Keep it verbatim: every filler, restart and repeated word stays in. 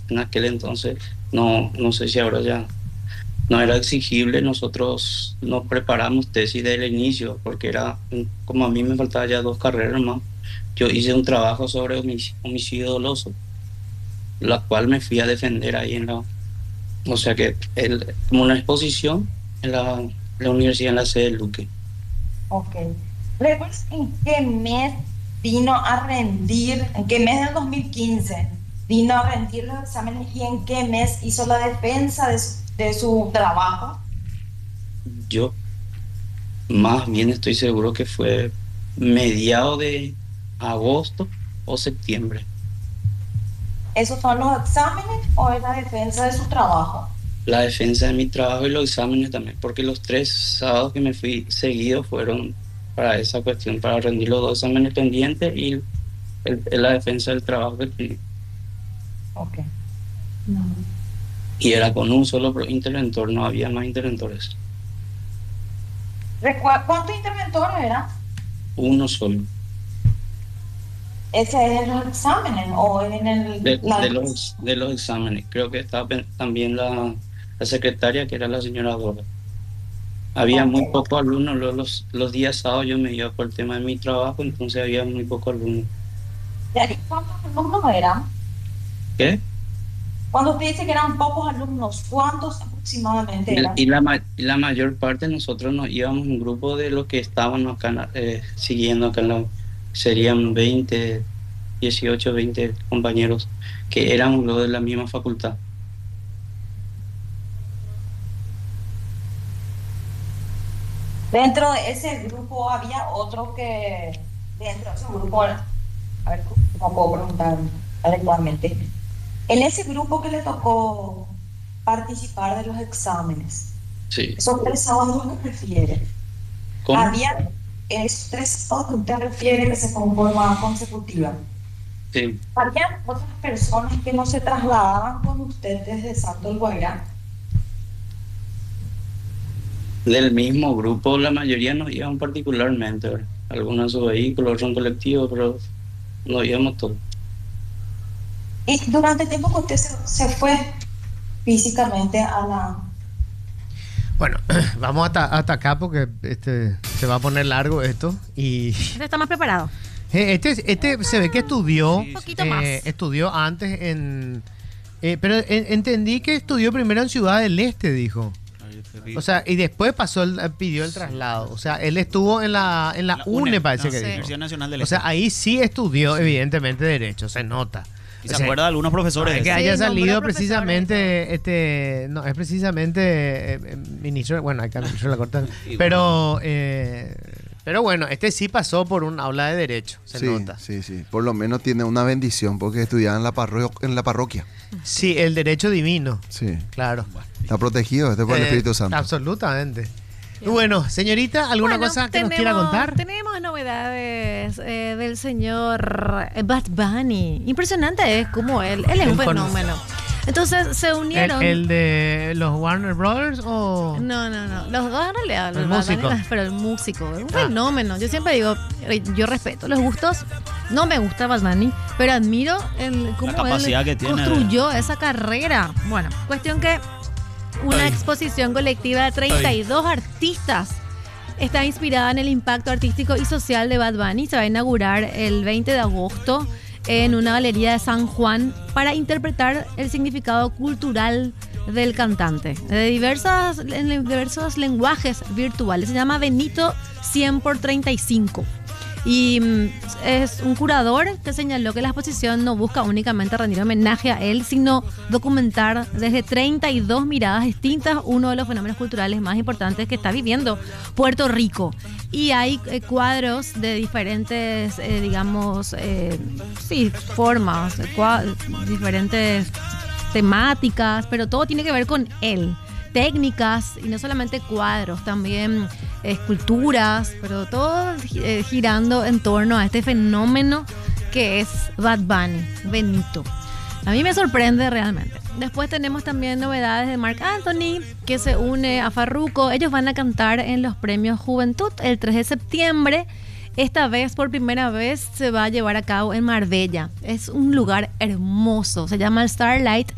en aquel entonces, no, no sé si ahora ya no era exigible. Nosotros nos preparamos tesis desde el inicio, porque era, un- como a mí me faltaba ya dos carreras más, yo hice un trabajo sobre homic- homicidio doloso, la cual me fui a defender ahí en la, o sea que el, como una exposición en la, la universidad, en la sede de Luque. Ok. ¿Recuerdas en qué mes vino a rendir, en qué mes del dos mil quince vino a rendir los exámenes y en qué mes hizo la defensa de su, de su trabajo? Yo más bien estoy seguro que fue mediado de agosto o septiembre. ¿Esos son los exámenes o es la defensa de su trabajo? La defensa de mi trabajo y los exámenes también, porque los tres sábados que me fui seguidos fueron para esa cuestión, para rendir los dos exámenes pendientes y el- la defensa del trabajo que tenía. Ok. No. Y era con un solo pro- interventor, no había más interventores, Recua- ¿Cuántos interventores eran? uno solo. ¿Ese es en los exámenes o en el, De, la... de los, de los exámenes, creo que estaba pen- también la, la secretaria, que era la señora Dora. Había Ok. muy pocos alumnos, los, los, los días sábados yo me iba por el tema de mi trabajo, entonces había muy pocos alumnos. ¿Y aquí cuántos alumnos eran? ¿Qué? Cuando usted dice que eran pocos alumnos, ¿cuántos aproximadamente Y, la, eran? y la ma- y la mayor parte nosotros nos íbamos en grupo de los que estaban acá, en la- eh, siguiendo acá, en la- serían veinte dieciocho veinte compañeros que éramos los de la misma facultad. Dentro de ese grupo había otro que, dentro de ese grupo, a ver cómo puedo preguntar adecuadamente. En ese grupo que le tocó participar de los exámenes, Sí. esos tres sábados que refiere, ¿Cómo? había esos tres sábados que usted refiere que se conformaban consecutiva. Sí. Había otras personas que no se trasladaban con usted desde Santo El Guairá. Del mismo grupo, la mayoría nos iban particularmente, ¿verdad? Algunos en su vehículo, otros en colectivo, pero nos íbamos todos. Y durante el tiempo que usted se, se fue físicamente a la... Bueno, vamos hasta, hasta acá porque este, se va a poner largo esto. Y Este está más preparado. eh, este, este se ve que estudió, Un poquito eh, más. estudió antes en... eh, pero en- entendí que estudió primero en Ciudad del Este, dijo. O sea, y después pasó el, pidió el traslado. O sea, él estuvo en la, en la, La UNE, UNE, parece no, que sí. dijo. Universidad Nacional del O sea, Este. ahí sí estudió, evidentemente, Derecho, se nota. Y O se sea, acuerda de algunos profesores. que Sí, haya nombró salido profesores, precisamente, este, no, es precisamente eh, eh, ministro, bueno, acá ministro de la Corte, pero, eh, pero bueno, este sí pasó por un aula de Derecho, se Sí, nota. sí, sí. Por lo menos tiene una bendición porque estudiaba en la, parro- en la parroquia. Sí, el derecho divino, Sí. claro. Está protegido este por el Eh, Espíritu Santo. Absolutamente. Y bueno, señorita, ¿alguna Bueno, cosa que nos tenemos- quiera contar? Tenemos novedades eh, del señor Bad Bunny. Impresionante es como él. Él es un El con- fenómeno. Entonces se ¿El, unieron. el de los Warner Brothers o...? No, no, no. Los dos en realidad. El Bad músico. Bunny, pero el músico. Es un Ah. fenómeno. Yo siempre digo, eh, yo respeto los gustos. No me gusta Bad Bunny, pero admiro el, cómo capacidad él que tiene de- construyó esa carrera. Bueno, cuestión que una Ay. exposición colectiva de treinta y dos artistas está inspirada en el impacto artístico y social de Bad Bunny. Se va a inaugurar el veinte de agosto en una galería de San Juan para interpretar el significado cultural del cantante de diversas, en diversos lenguajes virtuales. Se llama Benito cien por treinta y cinco. Y mm, es un curador que señaló que la exposición no busca únicamente rendir homenaje a él, sino documentar desde treinta y dos miradas distintas uno de los fenómenos culturales más importantes que está viviendo Puerto Rico. Y hay eh, cuadros de diferentes, eh, digamos, eh, sí, formas, cua- diferentes temáticas, pero todo tiene que ver con él. Técnicas y no solamente cuadros, también esculturas, pero todo eh, girando en torno a este fenómeno que es Bad Bunny, Benito. A mí me sorprende realmente. Después tenemos también novedades de Marc Anthony, que se une a Farruko. Ellos van a cantar en los premios Juventud el tres de septiembre. Esta vez, por primera vez, se va a llevar a cabo en Marbella. Es un lugar hermoso, se llama el Starlight